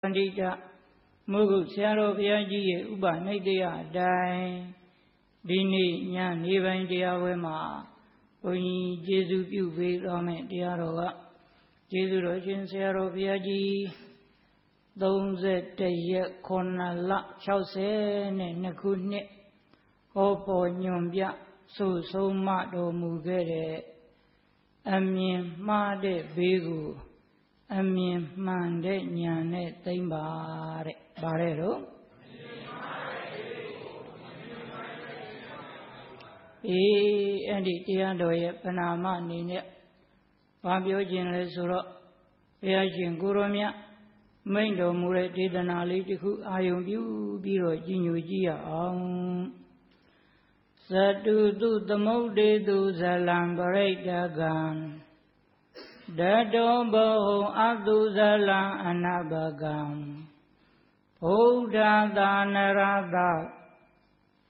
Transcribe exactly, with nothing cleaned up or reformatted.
န္တိတမုဂုဆရာတော်ဘုရားကြီးရဲ့ဥပနိဒေယအတိုင်းဒီနေ့ညနေပိုင်းတရားဝဲမှာဘုန်းကြီးကျေးဇူးပြုပေးတော်မယ်တရားတော်ကကျေးဇူးတော်ရှင်ဆရာတော်ဘုရားကြီးသုံးဆယ်တစ်ရက်ခုနှစ်လ၆၀နဲ့နှစ်ခုနှစ်ဟောပေါ်ညွန်ပြဆိုဆုံးမတော်မူခဲ့တဲ့အမြင်မှားတဲ့ဘေးကိုအမြင်မှန်တဲ့ဉာဏ်နဲ့သိမ့်ပါတဲ့ဗါတဲ့တော့အေးအဲ့ဒီတရားတော်ရဲ့ပဏာမအနေနဲ့ဘာပြောခြင်းလဲဆိုတော့ဘုရားရှင်ကိုရောမြတ်မိန့်တော်မူတဲ့ဒေသနာလေးတစ်ခုအာယုံပြုပြီးတော့ကြည်ညိုကြည့်ရအောင်သတုတုသမုဒ္ဒေတုဇလံပရိတ္တကံဒတောဘောအတုဇလံအနဘကံဗုဒ္ဓသာနရသ